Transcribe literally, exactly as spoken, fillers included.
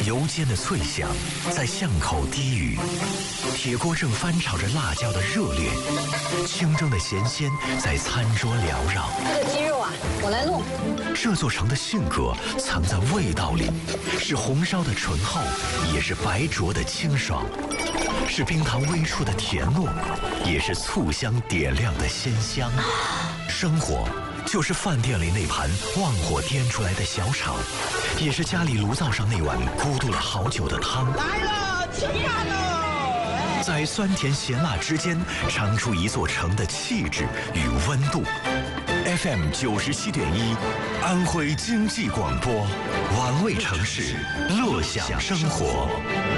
油煎的脆香在巷口低语，铁锅正翻炒着辣椒的热烈，清蒸的咸鲜在餐桌缭绕。 这个鸡肉啊，我来弄。 这座城的性格藏在味道里，是红烧的醇厚，也是白灼的清爽，是冰糖微触的甜糯，也是醋香点亮的鲜香。生活就是饭店里那盘旺火颠出来的小炒，也是家里炉灶上那碗咕嘟了好久的汤。 来了，吃饭喽！ 在酸甜咸辣之间，尝出一座城的气质与温度。F M 九十七点一，安徽经济广播，玩味城市，乐享生活。